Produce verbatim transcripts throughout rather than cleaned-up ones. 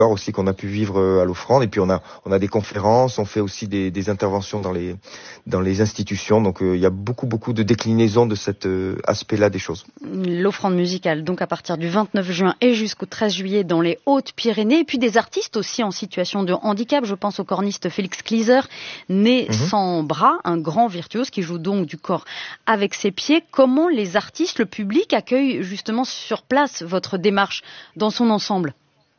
aussi qu'on a pu vivre à l'Offrande. Et puis on a on a des conférences, on fait aussi des, des interventions dans les dans les institutions. Donc euh, il y a beaucoup beaucoup de déclinaisons de cet euh, aspect-là des choses. L'Offrande musicale, donc à partir du vingt-neuf juin et jusqu'au treize juillet dans les Hautes-Pyrénées. Et puis des artistes aussi en situation de handicap. Je pense au corniste Félix Kliser, né mmh. sans bras, un grand virtuose qui joue donc du corps avec ses pieds. Comment les artistes, le public accueillent justement sur place votre démarche dans son ensemble ?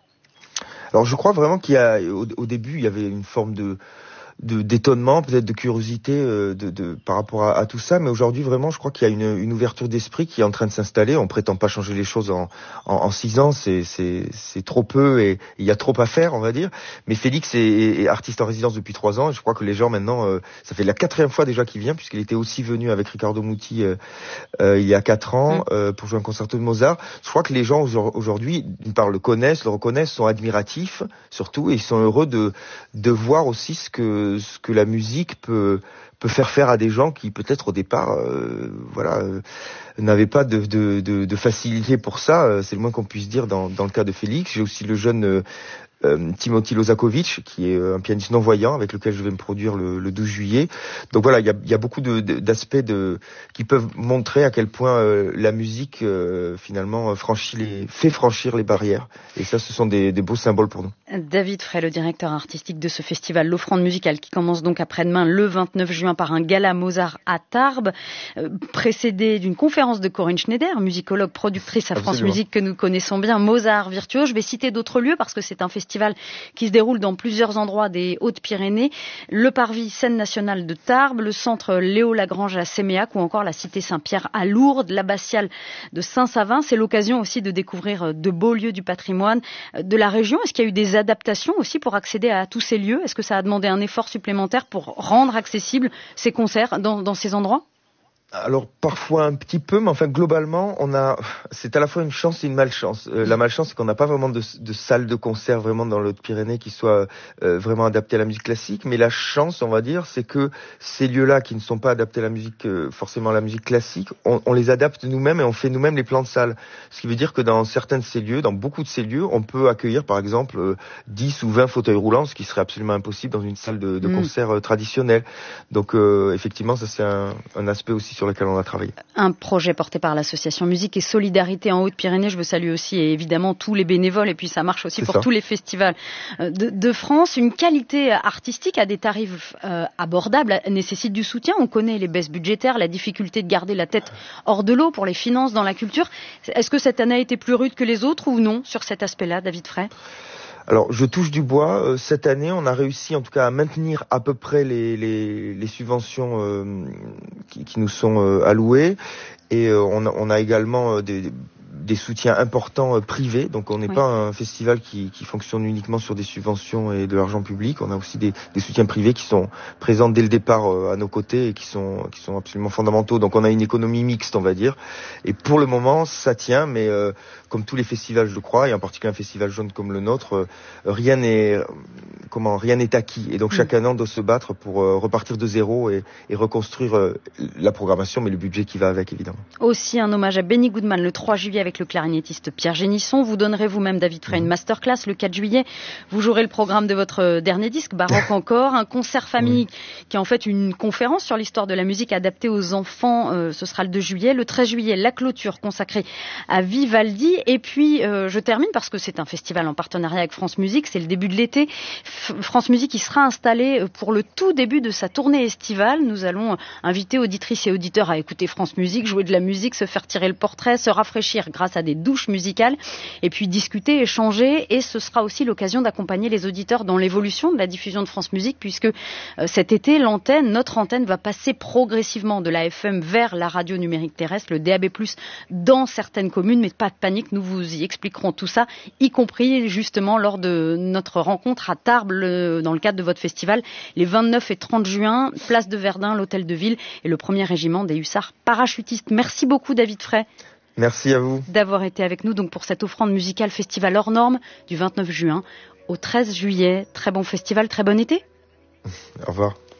Alors je crois vraiment qu'il y a au, au début il y avait une forme de de d'étonnement, peut-être de curiosité euh, de, de par rapport à, à tout ça, mais aujourd'hui vraiment je crois qu'il y a une, une ouverture d'esprit qui est en train de s'installer. On prétend pas changer les choses en en, en six ans, c'est c'est c'est trop peu et il y a trop à faire, on va dire. Mais Félix est, est artiste en résidence depuis trois ans et je crois que les gens maintenant, euh, ça fait la quatrième fois déjà qu'il vient puisqu'il était aussi venu avec Riccardo Muti euh, euh, il y a quatre ans euh, pour jouer un concerto de Mozart. Je crois que les gens aujourd'hui, d'une part le connaissent, le reconnaissent, sont admiratifs surtout et ils sont heureux de de voir aussi ce que ce que la musique peut peut faire faire à des gens qui peut-être au départ euh, voilà euh, n'avaient pas de, de de de facilité pour ça, c'est le moins qu'on puisse dire dans dans le cas de Félix. J'ai aussi le jeune euh, Euh, Timothy Lozakovic, qui est un pianiste non-voyant avec lequel je vais me produire le, le douze juillet. Donc voilà, il y a, y a beaucoup de, de, d'aspects de, qui peuvent montrer à quel point euh, la musique euh, finalement franchit les, fait franchir les barrières. Et ça, ce sont des, des beaux symboles pour nous. David Frey, le directeur artistique de ce festival, l'Offrande musicale, qui commence donc après-demain le vingt-neuf juin par un gala Mozart à Tarbes, euh, précédé d'une conférence de Corinne Schneider, musicologue, productrice à France Absolument. Musique que nous connaissons bien, Mozart virtuose. Je vais citer d'autres lieux parce que c'est un festival qui se déroule dans plusieurs endroits des Hautes-Pyrénées, le Parvis Scène Nationale de Tarbes, le centre Léo Lagrange à Séméac ou encore la cité Saint-Pierre à Lourdes, l'abbatiale de Saint-Savin. C'est l'occasion aussi de découvrir de beaux lieux du patrimoine de la région. Est-ce qu'il y a eu des adaptations aussi pour accéder à tous ces lieux ? Est-ce que ça a demandé un effort supplémentaire pour rendre accessibles ces concerts dans, dans ces endroits ? Alors parfois un petit peu, mais enfin globalement, on a, c'est à la fois une chance et une malchance. Euh, la malchance, c'est qu'on n'a pas vraiment de, de salle de concert vraiment dans les Hautes-Pyrénées qui soit euh, vraiment adaptée à la musique classique. Mais la chance, on va dire, c'est que ces lieux-là qui ne sont pas adaptés à la musique, euh, forcément à la musique classique, on, on les adapte nous-mêmes et on fait nous-mêmes les plans de salle. Ce qui veut dire que dans certains de ces lieux, dans beaucoup de ces lieux, on peut accueillir par exemple euh, dix ou vingt fauteuils roulants, ce qui serait absolument impossible dans une salle de, de concert euh, traditionnelle. Donc euh, effectivement, ça c'est un, un aspect aussi sur lequel on a travaillé. Un projet porté par l'association Musique et Solidarité en Haute-Pyrénées. Je veux saluer aussi et évidemment tous les bénévoles et puis ça marche aussi c'est pour ça. Tous les festivals de, de France. Une qualité artistique à des tarifs euh, abordables nécessite du soutien. On connaît les baisses budgétaires, la difficulté de garder la tête hors de l'eau pour les finances dans la culture. Est-ce que cette année a été plus rude que les autres ou non sur cet aspect-là, David Frey ? Alors, je touche du bois. Euh, cette année, on a réussi, en tout cas, à maintenir à peu près les, les, les subventions euh, qui, qui nous sont euh, allouées. Et euh, on, a, on a également euh, des, des soutiens importants euh, privés. Donc, on n'est oui. pas un festival qui, qui fonctionne uniquement sur des subventions et de l'argent public. On a aussi des, des soutiens privés qui sont présents dès le départ euh, à nos côtés et qui sont, qui sont absolument fondamentaux. Donc, on a une économie mixte, on va dire. Et pour le moment, ça tient, mais euh, comme tous les festivals, je crois, et en particulier un festival jaune comme le nôtre, euh, rien n'est comment rien n'est acquis. Et donc, chaque mmh. année, on doit se battre pour euh, repartir de zéro et, et reconstruire euh, la programmation, mais le budget qui va avec, évidemment. Aussi, un hommage à Benny Goodman le trois juillet avec le clarinettiste Pierre Génisson. Vous donnerez vous-même, David Frey, mmh. une masterclass le quatre juillet. Vous jouerez le programme de votre dernier disque, Baroque encore, un concert famille mmh. qui est en fait une conférence sur l'histoire de la musique adaptée aux enfants. Euh, ce sera le deux juillet. Le treize juillet, la clôture consacrée à Vivaldi. Et puis, euh, je termine parce que c'est un festival en partenariat avec France Musique. C'est le début de l'été. F- France Musique qui sera installée pour le tout début de sa tournée estivale. Nous allons inviter auditrices et auditeurs à écouter France Musique, jouer de la musique, se faire tirer le portrait, se rafraîchir grâce à des douches musicales et puis discuter, échanger. Et ce sera aussi l'occasion d'accompagner les auditeurs dans l'évolution de la diffusion de France Musique puisque euh, cet été, l'antenne, notre antenne va passer progressivement de la F M vers la radio numérique terrestre, le D A B plus, dans certaines communes. Mais pas de panique, nous vous y expliquerons tout ça, y compris justement lors de notre rencontre à Tarbes le, dans le cadre de votre festival, les vingt-neuf et trente juin, place de Verdun, l'hôtel de ville et le premier régiment des hussards parachutistes. Merci beaucoup David Frey. Merci à vous. D'avoir été avec nous donc pour cette offrande musicale festival hors norme du vingt-neuf juin au treize juillet. Très bon festival, très bon été. Au revoir.